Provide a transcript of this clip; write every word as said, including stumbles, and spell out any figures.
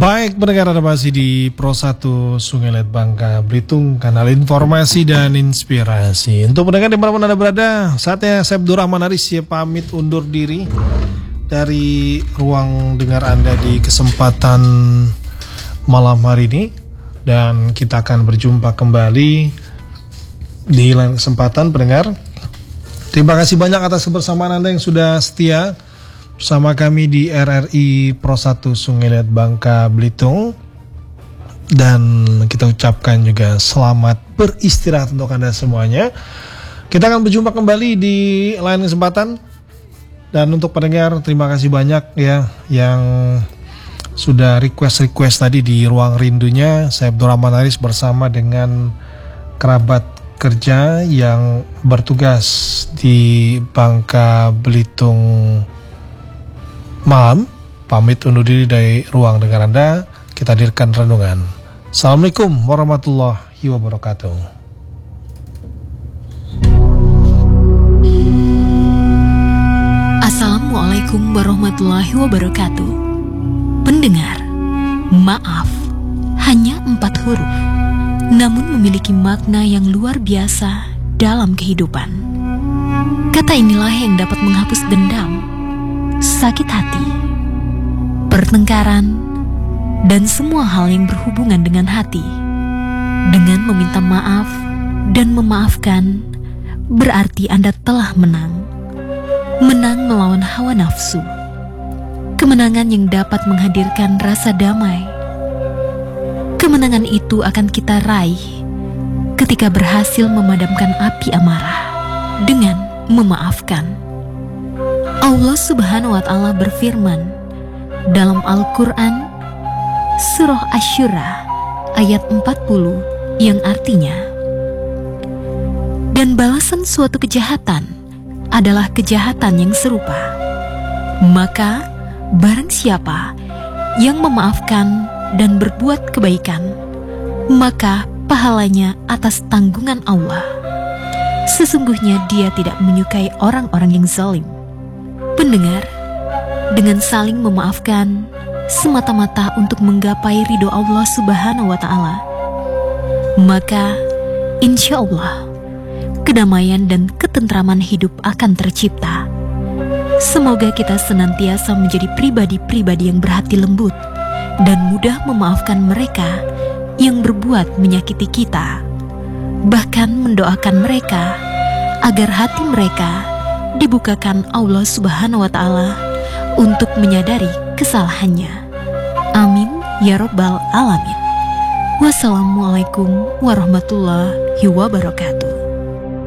Baik, pendengar, ada masih di Pro satu Sungai Liat Bangka Belitung, kanal informasi dan inspirasi. Untuk pendengar di mana Anda berada, saatnya saya Abdur Rahman Aris ya pamit undur diri dari ruang dengar Anda di kesempatan malam hari ini. Dan kita akan berjumpa kembali di lain kesempatan, pendengar. Terima kasih banyak atas kebersamaan Anda yang sudah setia bersama kami di R R I Pro satu Sungai Liat Bangka Belitung. Dan kita ucapkan juga selamat beristirahat untuk Anda semuanya. Kita akan berjumpa kembali di lain kesempatan. Dan untuk pendengar, terima kasih banyak ya yang sudah request-request tadi di ruang rindunya. Saya Abdur Rahman Aris bersama dengan kerabat kerja yang bertugas di Bangka Belitung malam, pamit undur diri dari ruang dengar Anda. Kita hadirkan renungan. Assalamualaikum warahmatullahi wabarakatuh. Assalamualaikum warahmatullahi wabarakatuh. Pendengar, maaf hanya empat huruf, namun memiliki makna yang luar biasa dalam kehidupan. Kata inilah yang dapat menghapus dendam, sakit hati, pertengkaran, dan semua hal yang berhubungan dengan hati. Dengan meminta maaf dan memaafkan, berarti Anda telah menang. Menang melawan hawa nafsu. Kemenangan yang dapat menghadirkan rasa damai. Kemenangan itu akan kita raih ketika berhasil memadamkan api amarah dengan memaafkan. Allah Subhanahu wa Ta'ala berfirman dalam Al-Quran Surah Asy-Syura ayat empat puluh yang artinya, dan balasan suatu kejahatan adalah kejahatan yang serupa. Maka barang siapa yang memaafkan dan berbuat kebaikan, maka pahalanya atas tanggungan Allah. Sesungguhnya Dia tidak menyukai orang-orang yang zalim. Pendengar, dengan saling memaafkan semata-mata untuk menggapai ridho Allah Subhanahu wa Ta'ala, maka insya Allah kedamaian dan ketentraman hidup akan tercipta. Semoga kita senantiasa menjadi pribadi-pribadi yang berhati lembut dan mudah memaafkan mereka yang berbuat menyakiti kita. Bahkan mendoakan mereka agar hati mereka dibukakan Allah Subhanahu wa Ta'ala untuk menyadari kesalahannya. Amin ya Rabbal Alamin. Wassalamualaikum warahmatullahi wabarakatuh.